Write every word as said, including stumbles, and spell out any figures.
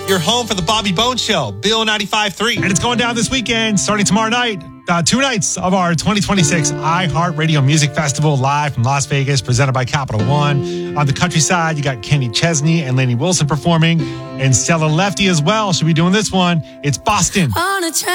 your home for the Bobby Bones Show, Bill ninety-five point three. And it's going down this weekend, starting tomorrow night. Uh, two nights of our twenty twenty-six iHeartRadio Music Festival live from Las Vegas, presented by Capital One. On the country side, you got Kenny Chesney and Lainey Wilson performing, and Stella Lefty as well. She'll be doing this one. It's Boston. On a train.